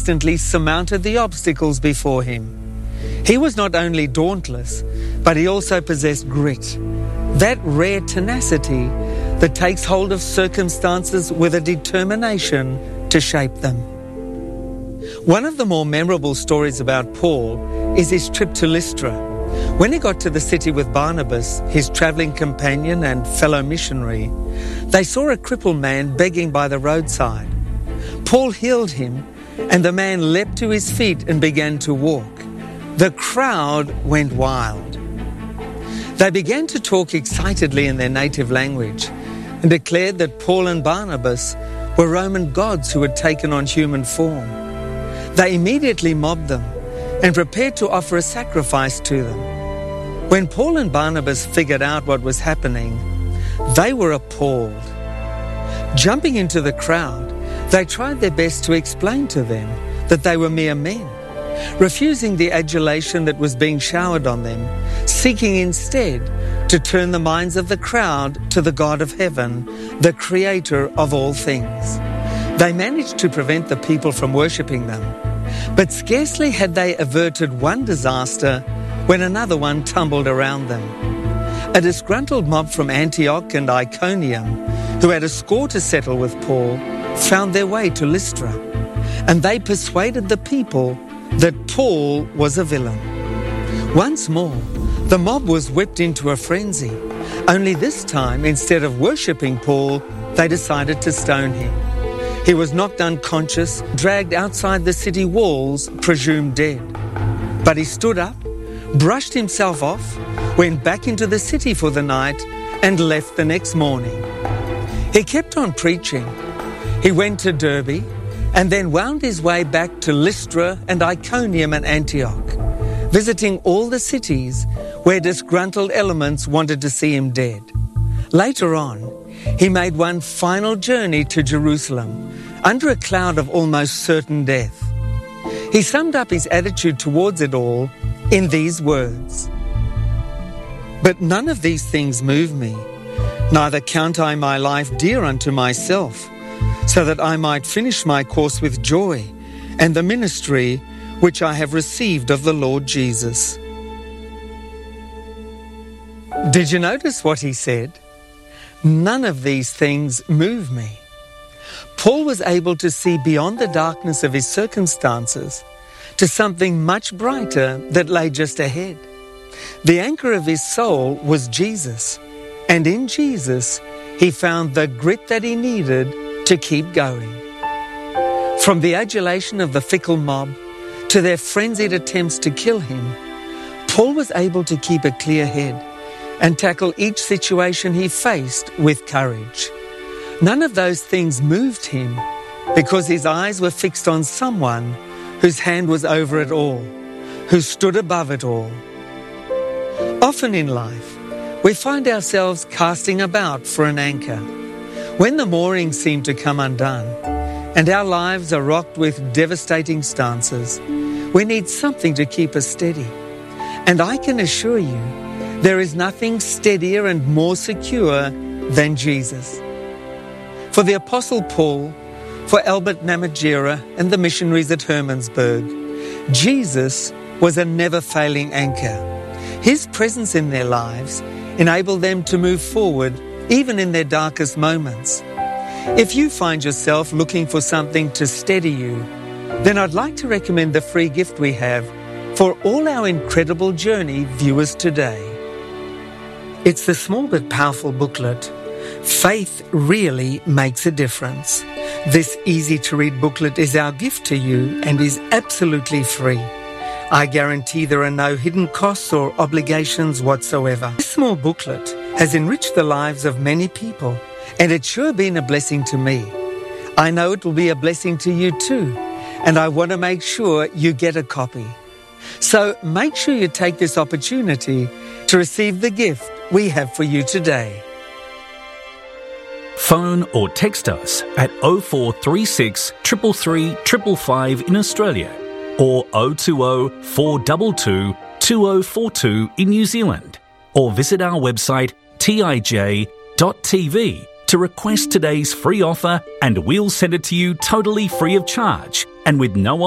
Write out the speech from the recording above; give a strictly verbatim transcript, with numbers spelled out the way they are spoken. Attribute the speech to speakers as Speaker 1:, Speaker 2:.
Speaker 1: instantly surmounted the obstacles before him. He was not only dauntless, but he also possessed grit, that rare tenacity that takes hold of circumstances with a determination to shape them. One of the more memorable stories about Paul is his trip to Lystra. When he got to the city with Barnabas, his travelling companion and fellow missionary, they saw a crippled man begging by the roadside. Paul healed him, and the man leapt to his feet and began to walk. The crowd went wild. They began to talk excitedly in their native language and declared that Paul and Barnabas were Roman gods who had taken on human form. They immediately mobbed them and prepared to offer a sacrifice to them. When Paul and Barnabas figured out what was happening, they were appalled. Jumping into the crowd, they tried their best to explain to them that they were mere men, refusing the adulation that was being showered on them, seeking instead to turn the minds of the crowd to the God of heaven, the creator of all things. They managed to prevent the people from worshipping them, but scarcely had they averted one disaster when another one tumbled around them. A disgruntled mob from Antioch and Iconium, who had a score to settle with Paul, found their way to Lystra, and they persuaded the people that Paul was a villain. Once more, the mob was whipped into a frenzy. Only this time, instead of worshipping Paul, they decided to stone him. He was knocked unconscious, dragged outside the city walls, presumed dead. But he stood up, brushed himself off, went back into the city for the night, and left the next morning. He kept on preaching. He went to Derbe, and then wound his way back to Lystra and Iconium and Antioch, visiting all the cities where disgruntled elements wanted to see him dead. Later on, he made one final journey to Jerusalem under a cloud of almost certain death. He summed up his attitude towards it all in these words: "But none of these things move me, neither count I my life dear unto myself, so that I might finish my course with joy and the ministry which I have received of the Lord Jesus." Did you notice what he said? None of these things move me. Paul was able to see beyond the darkness of his circumstances to something much brighter that lay just ahead. The anchor of his soul was Jesus, and in Jesus he found the grit that he needed to keep going. From the adulation of the fickle mob to their frenzied attempts to kill him, Paul was able to keep a clear head and tackle each situation he faced with courage. None of those things moved him because his eyes were fixed on someone whose hand was over it all, who stood above it all. Often in life, we find ourselves casting about for an anchor. When the moorings seem to come undone and our lives are rocked with devastating stances, we need something to keep us steady. And I can assure you, there is nothing steadier and more secure than Jesus. For the Apostle Paul, for Albert Namatjira and the missionaries at Hermannsburg, Jesus was a never-failing anchor. His presence in their lives enabled them to move forward even in their darkest moments. If you find yourself looking for something to steady you, then I'd like to recommend the free gift we have for all our incredible journey viewers today. It's the small but powerful booklet, Faith Really Makes a Difference. This easy-to-read booklet is our gift to you and is absolutely free. I guarantee there are no hidden costs or obligations whatsoever. This small booklet has enriched the lives of many people, and it's sure been a blessing to me. I know it will be a blessing to you too, and I want to make sure you get a copy. So make sure you take this opportunity to receive the gift we have for you today.
Speaker 2: Phone or text us at oh four three six, three three three five five in Australia or oh two oh, four two two, two oh four two in New Zealand, or visit our website t i j dot t v to request today's free offer, and we'll send it to you totally free of charge and with no